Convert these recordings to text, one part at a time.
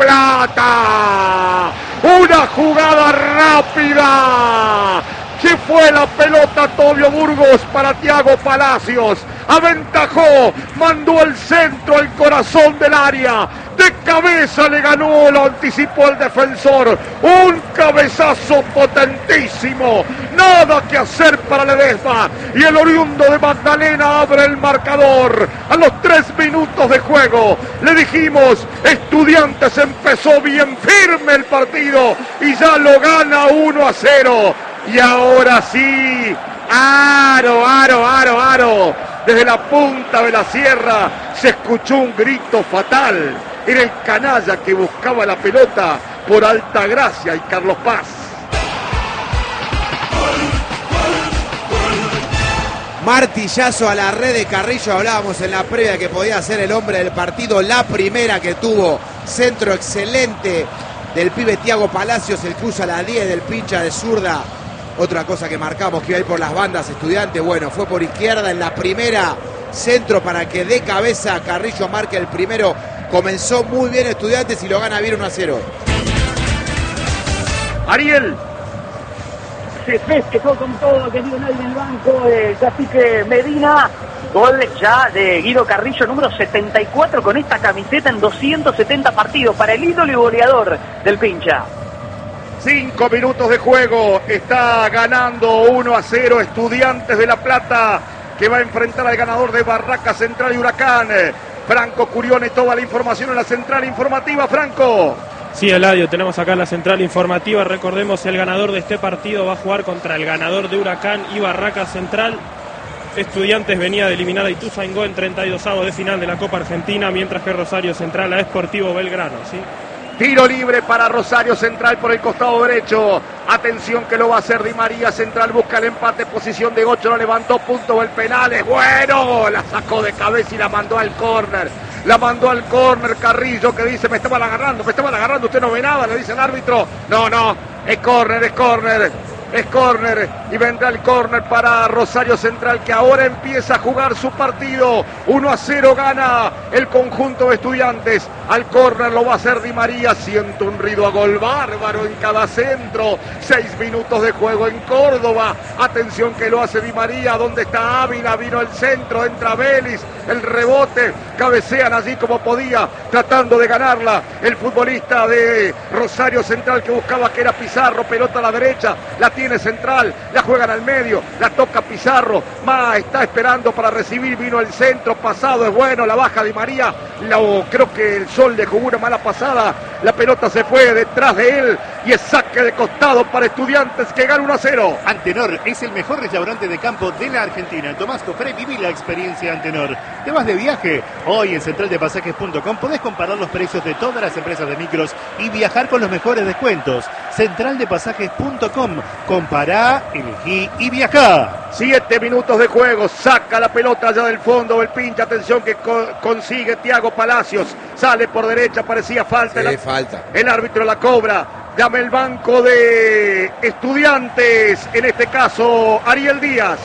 Plata. Una jugada rápida. Se fue la pelota Tobio Burgos para Thiago Palacios. Aventajó, mandó el centro al corazón del área. De cabeza le ganó, lo anticipó el defensor. Un cabezazo potentísimo. Nada que hacer para Ledesma. Y el oriundo de Magdalena abre el marcador. A los 3 minutos de juego le dijimos, Estudiantes empezó bien firme el partido y ya lo gana 1-0. Y ahora sí, aro. Desde la punta de la sierra se escuchó un grito fatal. Era el canalla que buscaba la pelota por Altagracia y Carlos Paz. Martillazo a la red de Carrillo. Hablábamos en la previa que podía ser el hombre del partido. La primera que tuvo. Centro excelente del pibe Thiago Palacios. El cruza a la 10 del pincha de zurda. Otra cosa que marcamos que iba a ir por las bandas Estudiantes. Bueno, fue por izquierda en la primera. Centro para que de cabeza Carrillo marque el primero. Comenzó muy bien Estudiantes y lo gana bien 1-0. Ariel. Se festejó con todo, que digo nadie en el banco, Cacique Medina. Gol ya de Guido Carrillo, número 74 con esta camiseta en 270 partidos para el ídolo y goleador del pincha. 5 minutos de juego, está ganando 1-0 Estudiantes de La Plata, que va a enfrentar al ganador de Barraca Central y Huracán. Franco Curione, toda la información en la central informativa. Franco. Sí, Eladio, tenemos acá la central informativa. Recordemos, el ganador de este partido va a jugar contra el ganador de Huracán y Barraca Central. Estudiantes venía de eliminar a Ituzaingó en 32avos de final de la Copa Argentina, mientras que Rosario Central a Sportivo Belgrano, ¿sí? Tiro libre para Rosario Central por el costado derecho. Atención que lo va a hacer Di María. Central busca el empate, posición de 8, lo levantó, punto el penal. Es bueno, la sacó de cabeza y la mandó al córner. La mandó al córner Carrillo, que dice, me estaban agarrando, usted no ve nada, le dice el árbitro. No, es córner. Es córner y vendrá el córner para Rosario Central, que ahora empieza a jugar su partido. 1-0 gana el conjunto de Estudiantes. Al córner lo va a hacer Di María. Siente un ruido a gol bárbaro en cada centro. 6 minutos de juego en Córdoba. Atención que lo hace Di María. ¿Dónde está Ávila? Vino el centro, entra Vélez. El rebote, cabecean allí como podía, tratando de ganarla el futbolista de Rosario Central, que buscaba, que era Pizarro. Pelota a la derecha, la tiene Central, la juegan al medio, la toca Pizarro, está esperando para recibir, vino el centro, pasado, es bueno, la baja Di María, creo que el Sol le jugó una mala pasada, la pelota se fue detrás de él y es saque de costado para Estudiantes, que gana 1-0. Antenor es el mejor restaurante de campo de la Argentina. Tomás Cofré, viví la experiencia Antenor. ¿Te vas de viaje? Hoy en centraldepasajes.com podés comparar los precios de todas las empresas de micros y viajar con los mejores descuentos. Centraldepasajes.com. Compará, elegí y viajá. 7 minutos de juego, saca la pelota allá del fondo el pinche. Atención que consigue Thiago Palacios, sale por derecha, parecía falta. Sí, falta. El árbitro la cobra. Llame el banco de Estudiantes, en este caso Ariel Díaz.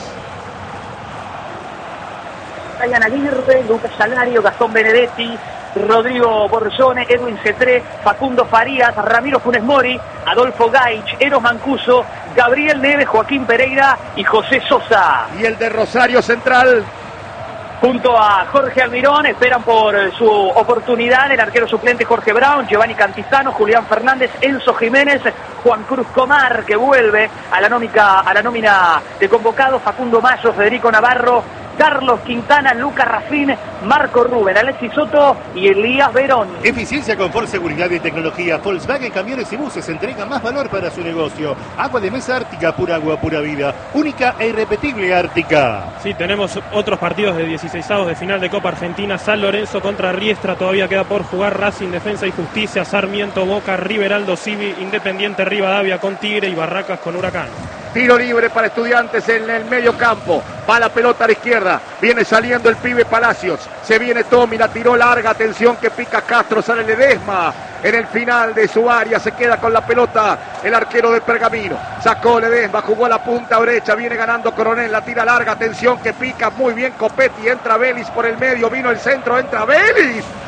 Ryan Aguirre, Lucas Salario, Gastón Benedetti, Rodrigo Borjone, Edwin Cetré, Facundo Farías, Ramiro Funes Mori, Adolfo Gaich, Eros Mancuso, Gabriel Neves, Joaquín Pereira y José Sosa. Y el de Rosario Central, junto a Jorge Almirón, esperan por su oportunidad el arquero suplente Jorge Brown, Giovanni Cantizano, Julián Fernández, Enzo Jiménez, Juan Cruz Comar, que vuelve a la nómina de convocados, Facundo Mayo, Federico Navarro, Carlos Quintana, Lucas Rafín, Marco Rubén, Alexis Soto y Elías Verón. Eficiencia, confort, seguridad y tecnología. Volkswagen Camiones y Buses entrega más valor para su negocio. Agua de mesa Ártica, pura agua, pura vida. Única e irrepetible Ártica. Sí, tenemos otros partidos de 16avos de final de Copa Argentina. San Lorenzo contra Riestra, todavía queda por jugar. Racing, Defensa y Justicia, Sarmiento, Boca, River, Aldo Civi, Independiente Rivadavia con Tigre y Barracas con Huracán. Tiro libre para Estudiantes en el medio campo. Va la pelota a la izquierda. Viene saliendo el pibe Palacios. Se viene Tommy, la tiró larga. Atención que pica Castro. Sale Ledesma en el final de su área. Se queda con la pelota el arquero de Pergamino. Sacó Ledesma, jugó a la punta derecha. Viene ganando Coronel. La tira larga. Atención que pica muy bien Copetti. Entra Vélez por el medio. Vino el centro. Entra Vélez.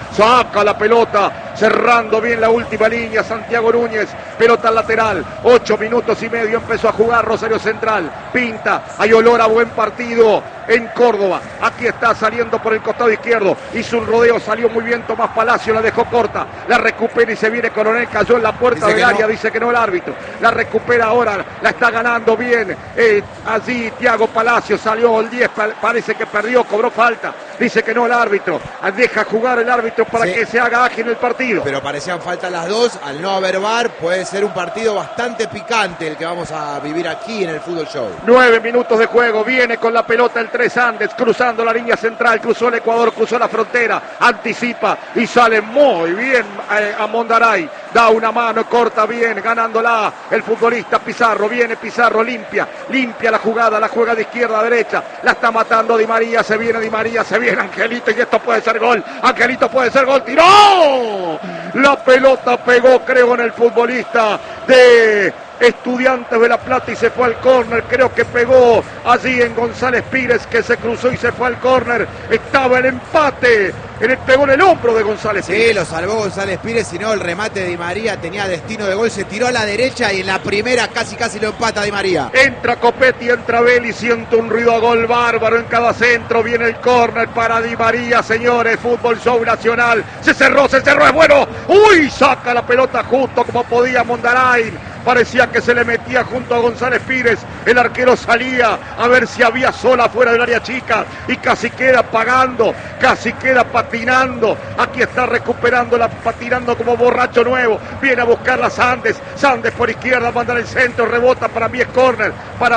saca la pelota, cerrando bien la última línea, Santiago Núñez, pelota al lateral, 8 minutos y medio empezó a jugar Rosario Central, pinta, hay olor a buen partido en Córdoba, aquí está saliendo por el costado izquierdo, hizo un rodeo, salió muy bien Tomás Palacio, la dejó corta, la recupera y se viene Coronel, cayó en la puerta del área, dice que no el árbitro, la recupera ahora, la está ganando bien, allí Thiago Palacio salió el 10, parece que perdió, cobró falta, dice que no el árbitro, deja jugar el árbitro para que se haga ágil el partido. Pero parecían falta las dos, al no haber VAR puede ser un partido bastante picante el que vamos a vivir aquí en el Fútbol Show. 9 minutos de juego, viene con la pelota el 3 Andes, cruzando la línea central, cruzó el Ecuador, cruzó la frontera, anticipa y sale muy bien a Mondaray, da una mano, corta bien, ganándola el futbolista Pizarro, viene Pizarro, limpia la jugada, la juega de izquierda a derecha, la está matando Di María, se viene Di María, se viene Angelito y esto puede ser gol, Angelito puede ser gol, tiró, la pelota pegó creo en el futbolista de Estudiantes de La Plata y se fue al córner, creo que pegó allí en González Pires que se cruzó y se fue al córner, estaba el empate, pegó en el hombro de González Pires. Sí, lo salvó González Pires, si no el remate de Di María tenía destino de gol, se tiró a la derecha y en la primera casi lo empata Di María. Entra Copetti, entra Belli, siente un ruido a gol bárbaro en cada centro, viene el córner para Di María, señores, Fútbol Show Nacional, se cerró, es bueno, uy, saca la pelota justo como podía Mondaray, parecía que se le metía junto a González Pires, el arquero salía a ver si había sola fuera del área chica y casi queda pagando, casi queda patinando, aquí está recuperándola, patinando como borracho nuevo, viene a buscarla Sandes por izquierda, manda el centro, rebota, para mí es córner,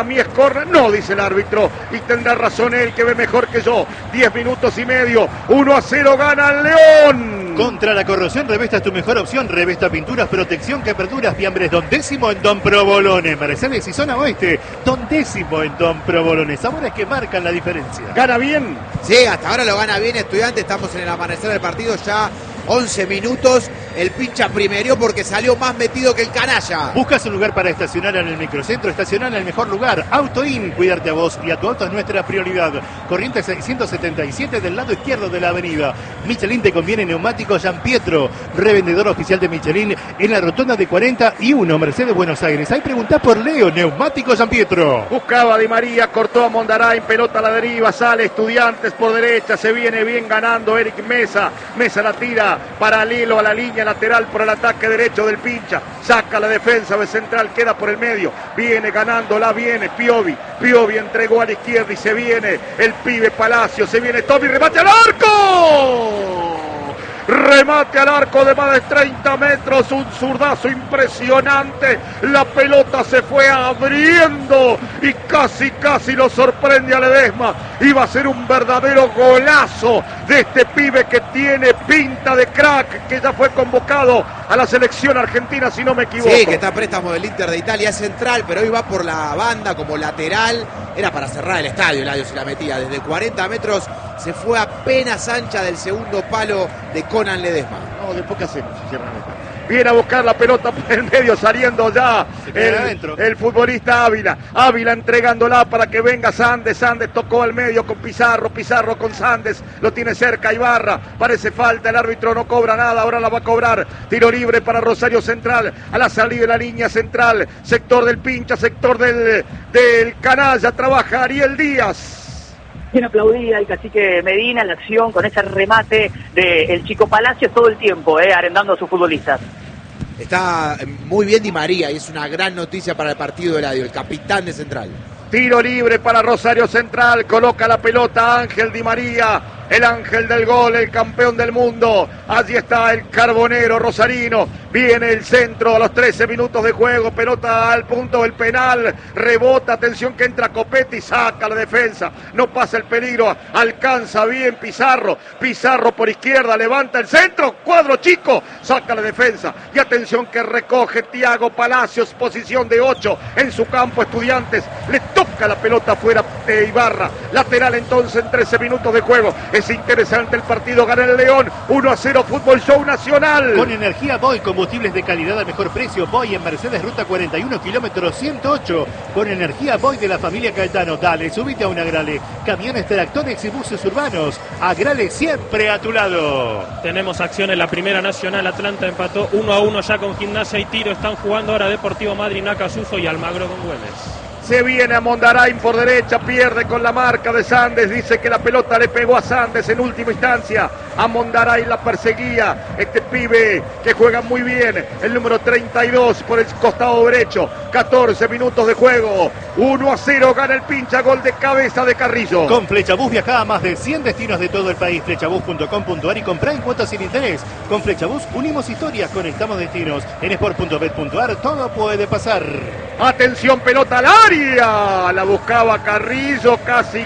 no dice el árbitro y tendrá razón él que ve mejor que yo, 10 minutos y medio, 1-0 gana el León. Contra la corrosión, Revesta es tu mejor opción. Revesta pinturas, protección que aperturas, fiambres. Don Décimo en Don Provolone. Mercedes y zona oeste. Don Décimo en Don Provolone. Sabores que marcan la diferencia. ¿Gana bien? Sí, hasta ahora lo gana bien Estudiantes. Estamos en el amanecer del partido ya. 11 minutos, el pincha primero porque salió más metido que el canalla. Buscas un lugar para estacionar en el microcentro, estacionar en el mejor lugar. AutoIn, cuidarte a vos y a tu auto es nuestra prioridad. Corriente 677 del lado izquierdo de la avenida. Michelin te conviene neumáticos Gian Pietro, revendedor oficial de Michelin en la rotonda de 41, Mercedes, Buenos Aires. Ahí preguntá por Leo, neumáticos Gian Pietro. Buscaba Di María, cortó a Mondaray, pelota a la deriva, sale Estudiantes por derecha, se viene bien ganando Eric Mesa, la tira paralelo a la línea lateral por el ataque derecho del pincha, saca la defensa de Central, queda por el medio, viene ganándola, viene Piovi entregó a la izquierda y se viene el pibe Palacio, se viene Tommy, remate al arco, remate al arco de más de 30 metros, un zurdazo impresionante, la pelota se fue abriendo y casi lo sorprende a Ledesma, iba a ser un verdadero golazo de este pibe que tiene pinta de crack, que ya fue convocado a la selección argentina si no me equivoco. Sí, que está a préstamo del Inter de Italia, es central, pero hoy va por la banda como lateral, era para cerrar el estadio, Eladio se la metía, desde 40 metros se fue apenas ancha del segundo palo de Conan Ledesma. No, después que hacemos, si cierran el estadio. Viene a buscar la pelota por el medio, saliendo ya el futbolista Ávila entregándola para que venga Sandes tocó al medio con Pizarro con Sandes, lo tiene cerca Ibarra, parece falta, el árbitro no cobra nada, ahora la va a cobrar, tiro libre para Rosario Central, a la salida de la línea central, sector del pincha, sector del canalla, trabaja Ariel Díaz. Quien aplaudía el cacique Medina en la acción con ese remate del Chico Palacios todo el tiempo, arendando a sus futbolistas. Está muy bien Di María y es una gran noticia para el partido de Eladio, el capitán de Central. Tiro libre para Rosario Central, coloca la pelota Ángel Di María, el ángel del gol, el campeón del mundo. Allí está el carbonero rosarino, viene el centro a los 13 minutos de juego, pelota al punto del penal, rebota, atención que entra Copetti, saca la defensa, no pasa el peligro, alcanza bien Pizarro por izquierda, levanta el centro, cuadro chico, saca la defensa y atención que recoge Thiago Palacios, posición de 8 en su campo Estudiantes, le toca la pelota fuera de Ibarra, lateral entonces en 13 minutos de juego, Es interesante el partido, gana el León, 1-0 Fútbol Show Nacional. Con energía Boy, combustibles de calidad al mejor precio. Boy en Mercedes, ruta 41, kilómetro 108. Con energía Boy de la familia Caetano. Dale, subite a un Agrale. Camiones, tractores y buses urbanos. Agrale siempre a tu lado. Tenemos acción en la Primera Nacional. Atlanta empató 1-1 ya con Gimnasia y Tiro. Están jugando ahora Deportivo Madryn, Acasuso y Almagro con Güemes. Se viene a Mondarain por derecha, pierde con la marca de Sandes, dice que la pelota le pegó a Sandes en última instancia. A Mondarain la perseguía este pibe que juega muy bien, el número 32 por el costado derecho. 14 minutos de juego, 1-0 gana el Pincha, gol de cabeza de Carrillo. Con Flechabús viaja a más de 100 destinos de todo el país. Flechabús.com.ar y comprá en cuotas sin interés. Con Flechabús unimos historias, conectamos destinos. En sport.bet.ar todo puede pasar. Atención, pelota al área, la buscaba Carrillo, casi.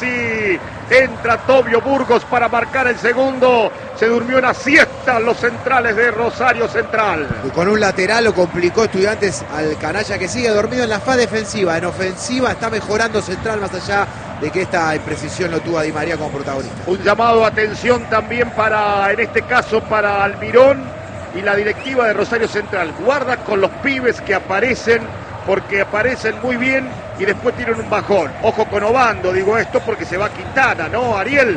Entra Tobio Burgos para marcar el segundo. Se durmió una siesta los centrales de Rosario Central. Y con un lateral lo complicó Estudiantes al canalla, que sigue dormido en la fase defensiva. En ofensiva está mejorando Central, más allá de que esta imprecisión lo tuvo a Di María como protagonista. Un llamado de atención también para, en este caso, para Almirón y la directiva de Rosario Central. Guarda con los pibes que aparecen, porque aparecen muy bien y después tienen un bajón. Ojo con Obando, digo esto porque se va Quintana, ¿no, Ariel?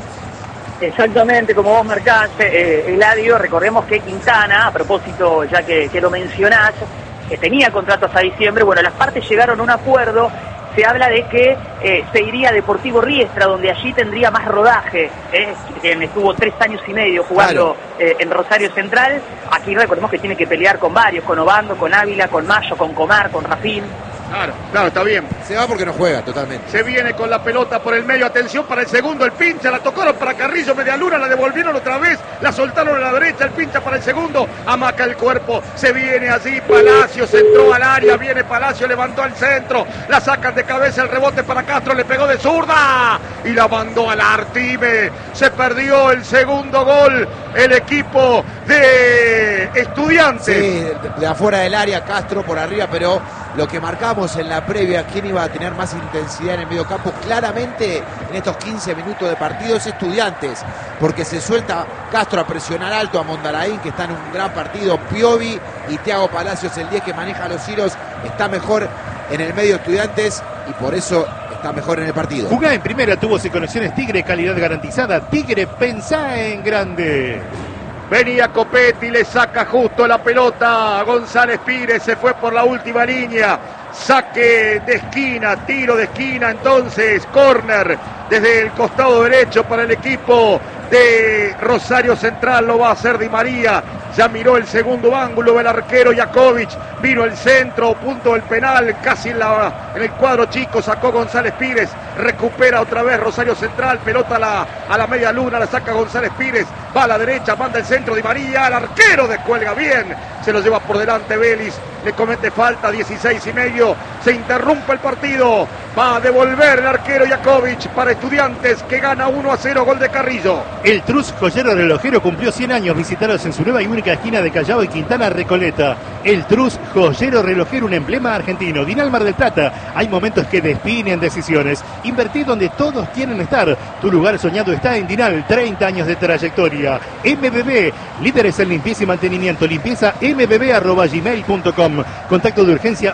Exactamente, como vos marcaste, Eladio, recordemos que Quintana, a propósito, ya que lo mencionás, que tenía contrato hasta diciembre, bueno, las partes llegaron a un acuerdo. Se habla de que se iría a Deportivo Riestra, donde allí tendría más rodaje. Quien estuvo 3 años y medio jugando en Rosario Central. Aquí recordemos que tiene que pelear con varios, con Obando, con Ávila, con Mayo, con Comar, con Rafín. Claro, está bien. Se va porque no juega totalmente. Se viene con la pelota por el medio, atención para el segundo, el Pincha, la tocaron para Carrillo, media luna, la devolvieron otra vez, la soltaron a la derecha, el Pincha para el segundo, amaca el cuerpo, se viene allí, Palacios entró al área, viene Palacio, levantó al centro, la sacan de cabeza, el rebote para Castro, le pegó de zurda y la mandó al Artime. Se perdió el segundo gol, el equipo de Estudiantes. Sí, de afuera del área, Castro por arriba, pero lo que marcamos en la previa, quién iba a tener más intensidad en el medio campo, claramente en estos 15 minutos de partido es Estudiantes, porque se suelta Castro a presionar alto a Mondarain, que está en un gran partido. Piovi y Thiago Palacios, el 10 que maneja los hilos, está mejor en el medio Estudiantes y por eso está mejor en el partido. Jugá en primera, tubos y conexiones Tigre, calidad garantizada. Tigre, pensá en grande. Venía Copetti, le saca justo la pelota a González Pires, se fue por la última línea, saque de esquina, tiro de esquina, entonces córner desde el costado derecho para el equipo de Rosario Central, lo va a hacer Di María, ya miró el segundo ángulo del arquero Jakovic, vino el centro, punto del penal, casi en el cuadro chico, sacó González Pires, recupera otra vez Rosario Central, pelota a la media luna, la saca González Pires, va a la derecha, manda el centro Di María, el arquero descuelga bien, se lo lleva por delante Vélez, le comete falta, 16:30, se interrumpe el partido, va a devolver el arquero Jakovic para Estudiantes, que gana 1-0, gol de Carrillo. El Trus Joyero Relojero cumplió 100 años. Visitaros en su nueva y única esquina de Callao y Quintana Recoleta. El Trus Joyero Relojero, un emblema argentino. Dinal Mar del Plata. Hay momentos que definen decisiones. Invertí donde todos quieren estar. Tu lugar soñado está en Dinal. 30 años de trayectoria. MBB, líderes en limpieza y mantenimiento. Limpieza mbb@gmail.com. Contacto de urgencia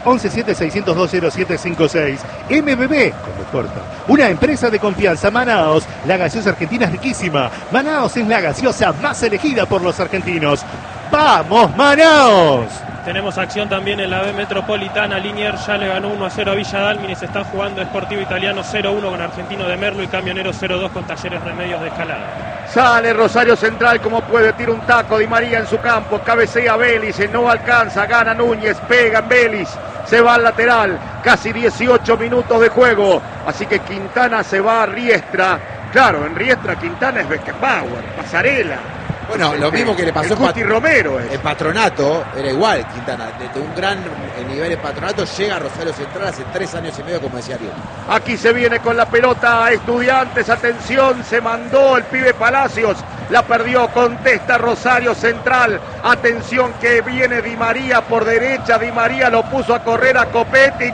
1176020756. MBB, como corta. Una empresa de confianza. Manaos, la gaseosa argentina es riquísima. Manaos es la gaseosa más elegida por los argentinos. ¡Vamos, Manaos! Tenemos acción también en la B Metropolitana. Liniers ya le ganó 1-0 a Villa Dálmines. Están jugando Sportivo Italiano 0-1 con Argentino de Merlo y Camionero 0-2 con Talleres Remedios de Escalada. Sale Rosario Central como puede, tira un taco Di María en su campo, cabecea Vélez, no alcanza, gana Núñez, pega en Vélez, se va al lateral, casi 18 minutos de juego, así que Quintana se va a Riestra. Claro, en Riestra Quintana es Beckenbauer, Pasarela. Bueno, lo mismo que le pasó el Cuti Romero. En Patronato, era igual Quintana. Desde un gran nivel en Patronato llega a Rosario Central hace 3 años y medio, como decía Ariel. Aquí se viene con la pelota a Estudiantes, atención, se mandó el pibe Palacios, la perdió, contesta Rosario Central. Atención que viene Di María por derecha, Di María lo puso a correr a Copetti,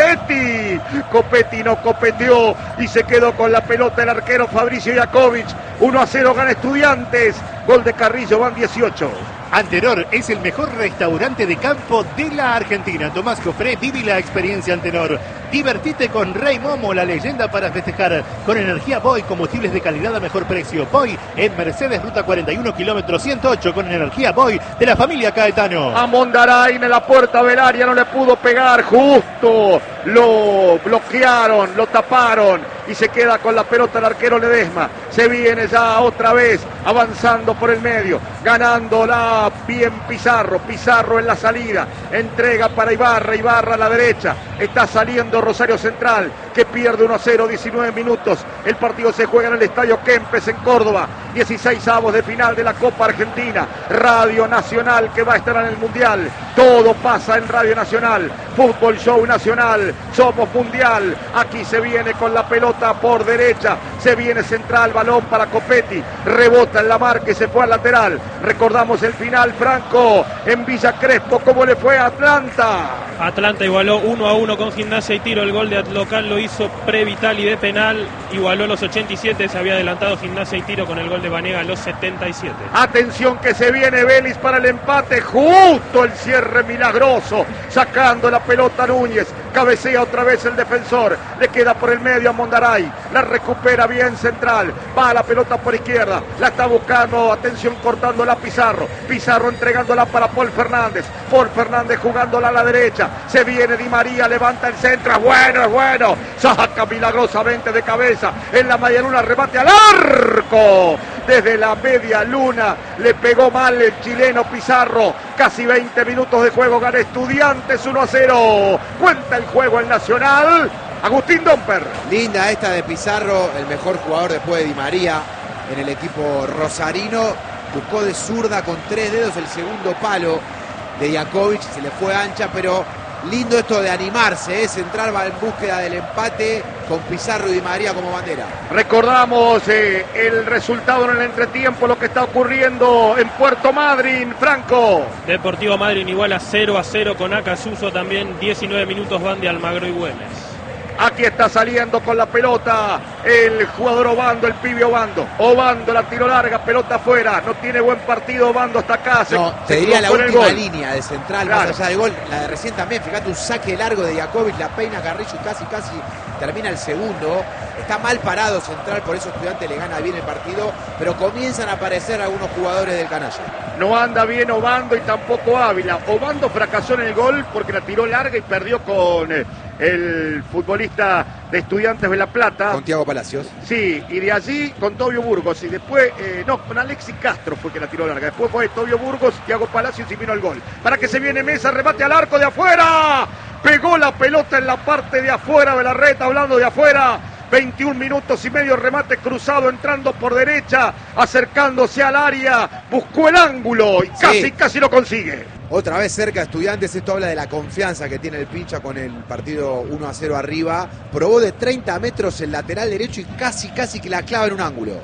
Copetti no copeteó y se quedó con la pelota el arquero Fabricio Iakovic. 1-0 gana Estudiantes, gol de Carrillo, van 18. Antenor es el mejor restaurante de campo de la Argentina. Tomás Cofré, viví la experiencia Antenor. Divertite con Rey Momo, la leyenda para festejar. Con energía Boy, combustibles de calidad a mejor precio. Boy en Mercedes, ruta 41, kilómetro 108, con energía Boy de la familia Caetano. A Mondaray en la puerta del área, no le pudo pegar, justo lo bloquearon, lo taparon y se queda con la pelota el arquero Ledesma. Se viene ya otra vez avanzando por el medio, ganándola bien Pizarro en la salida, entrega para Ibarra a la derecha, está saliendo Rosario Central que pierde 1-0, 19 minutos, el partido se juega en el Estadio Kempes en Córdoba, 16avos de final de la Copa Argentina, Radio Nacional que va a estar en el Mundial, todo pasa en Radio Nacional, Fútbol Show Nacional, somos Mundial, aquí se viene con la pelota por derecha, se viene Central, balón para Copetti, rebota en la marca y se fue al lateral, recordamos el final Franco, en Villa Crespo, ¿cómo le fue a Atlanta? Atlanta igualó 1-1 con Gimnasia y Tiro, el gol de local lo hizo Previtali de penal, igualó los 87, se había adelantado Gimnasia y Tiro con el gol de Vanega a los 77. Atención que se viene Vélez para el empate, justo el cierre milagroso, sacando la pelota Núñez, cabecea otra vez el defensor, le queda por el medio a Mondaray, la recupera bien Central, va la pelota por izquierda, la está buscando, atención cortándola Pizarro entregándola para Paul Fernández jugándola a la derecha, se viene Di María, levanta el centro, es bueno, saca milagrosamente de cabeza, en la media luna, remate al arco, desde la media luna, le pegó mal el chileno Pizarro, casi 20 minutos de juego, gana Estudiantes 1-0, cuenta el juego el Nacional, Agustín Domper. Linda esta de Pizarro, el mejor jugador después de Di María en el equipo rosarino, buscó de zurda con 3 dedos el segundo palo de Iakovic, se le fue ancha, pero lindo esto de animarse, Central va en búsqueda del empate con Pizarro y Di María como bandera. Recordamos el resultado en el entretiempo, lo que está ocurriendo en Puerto Madryn, Franco. Deportivo Madryn igual a 0-0 con Acasuso, también 19 minutos van de Almagro y Güemes. Aquí está saliendo con la pelota el jugador Obando, el pibe Obando. Obando la tiró larga, pelota afuera. No tiene buen partido Obando hasta acá. Te diría la última línea de Central, claro, más allá del gol. La de recién también, fíjate, un saque largo de Iakovic, la peina Carrillo y casi termina el segundo. Está mal parado Central, por eso Estudiantes le gana bien el partido, pero comienzan a aparecer algunos jugadores del canalla. No anda bien Obando y tampoco Ávila. Obando fracasó en el gol porque la tiró larga y perdió con el futbolista de Estudiantes de La Plata. Con Thiago Palacios. Sí, y de allí con Tobio Burgos. Y después, con Alexis Castro fue que la tiró larga. Después fue Tobio Burgos, Thiago Palacios y vino el gol. Para que se viene Mesa, remate al arco de afuera. Pegó la pelota en la parte de afuera de la red, hablando de afuera. 21 minutos y medio, remate cruzado, entrando por derecha, acercándose al área, buscó el ángulo y casi lo consigue. Otra vez cerca de Estudiantes, esto habla de la confianza que tiene el Pincha con el partido 1-0 arriba. Probó de 30 metros el lateral derecho y casi que la clava en un ángulo.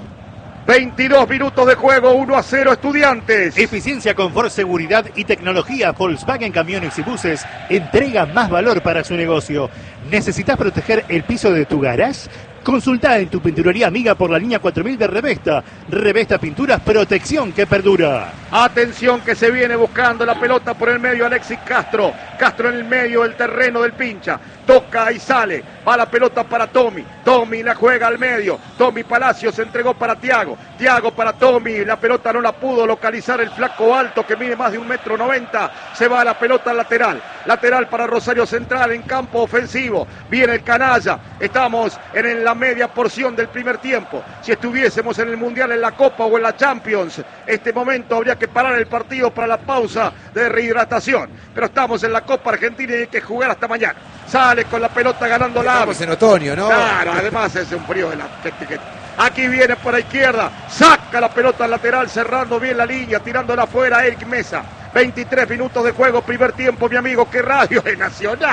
22 minutos de juego, 1-0 Estudiantes. Eficiencia, confort, seguridad y tecnología. Volkswagen Camiones y Buses entrega más valor para su negocio. ¿Necesitas proteger el piso de tu garage? Consulta en tu pinturería amiga por la línea 4000 de Revesta. Revesta Pinturas, protección que perdura. Atención que se viene buscando la pelota por el medio Alexis Castro. Castro en el medio del terreno del Pincha. Toca y sale. Va la pelota para Tommy. Tommy la juega al medio. Tommy Palacios se entregó para Thiago. Thiago para Tommy. La pelota no la pudo localizar el flaco alto que mide más de 1,90 m. Se va la pelota al lateral. Lateral para Rosario Central en campo ofensivo. Viene el canalla. Estamos en la media porción del primer tiempo. Si estuviésemos en el Mundial, en la Copa o en la Champions, este momento habría que parar el partido para la pausa de rehidratación. Pero estamos en la Copa Argentina y hay que jugar hasta mañana. Sale con la pelota ganando la. Estamos en otoño, ¿no? Claro, además es un frío de la. Aquí viene por la izquierda, saca la pelota al lateral, cerrando bien la línea, tirándola afuera Eric Mesa. 23 minutos de juego, primer tiempo, mi amigo, qué radio es Nacional.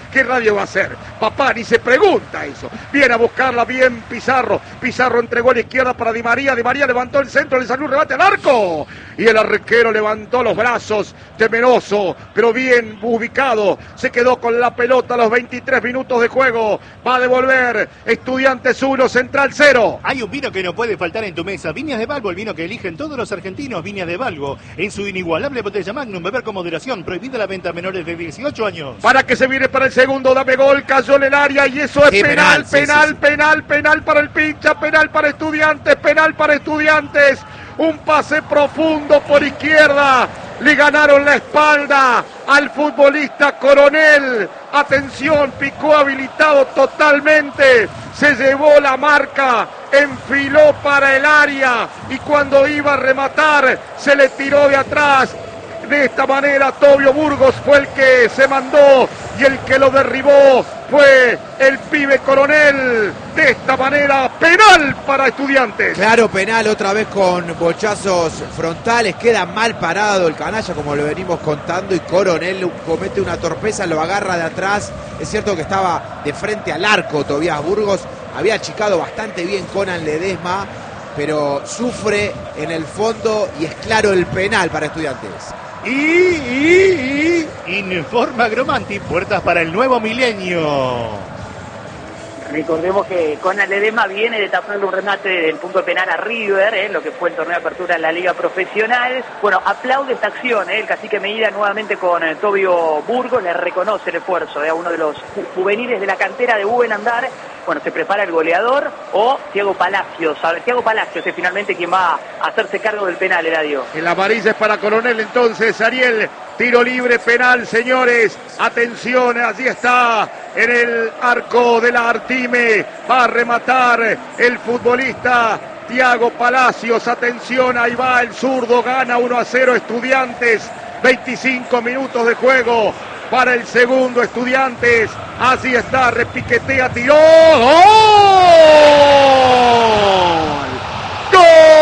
¿Qué radio va a ser? Papá, ni se pregunta eso. Viene a buscarla bien Pizarro. Pizarro entregó a la izquierda para Di María. Di María levantó el centro, le salió un rebate al arco. Y el arquero levantó los brazos, temeroso, pero bien ubicado. Se quedó con la pelota a los 23 minutos de juego. Va a devolver Estudiantes 1, Central 0. Hay un vino que no puede faltar en tu mesa. Viñas de Balbo, el vino que eligen todos los argentinos. Viñas de Balbo, en su inigualable botella Magnum. Beber con moderación. Prohibida la venta a menores de 18 años. Para que se viene para el segundo, dame gol, cayó en el área y eso es penal, penal para el pincha, penal para Estudiantes, penal para Estudiantes. Un pase profundo por izquierda. Le ganaron la espalda al futbolista Coronel. Atención, picó habilitado totalmente. Se llevó la marca, enfiló para el área y cuando iba a rematar se le tiró de atrás. De esta manera Tobio Burgos fue el que se mandó y el que lo derribó fue el pibe Coronel. De esta manera, penal para Estudiantes. Claro, penal otra vez con bochazos frontales. Queda mal parado el canalla, como lo venimos contando, y Coronel comete una torpeza, lo agarra de atrás. Es cierto que estaba de frente al arco Tobías Burgos. Había achicado bastante bien Conan Ledesma, pero sufre en el fondo y es claro el penal para Estudiantes. Informa Gromanti, puertas para el nuevo milenio. Recordemos que Conan Ledesma viene de taparle un remate del punto penal a River, lo que fue el torneo de apertura en la Liga Profesional. Bueno, aplaude esta acción, el cacique Medina nuevamente con Tobio Burgos, le reconoce el esfuerzo a uno de los juveniles de la cantera de Buen Andar. Bueno, se prepara el goleador o Thiago Palacios. Thiago Palacios es finalmente quien va a hacerse cargo del penal, Eladio. El amarilla es para Coronel entonces, Ariel. Tiro libre penal, señores. Atención, allí está en el arco de la Artime. Va a rematar el futbolista Thiago Palacios. Atención, ahí va el zurdo. Gana 1-0 Estudiantes. 25 minutos de juego para el segundo Estudiantes. Así está, repiquetea, tiró. ¡Gol! ¡Gol!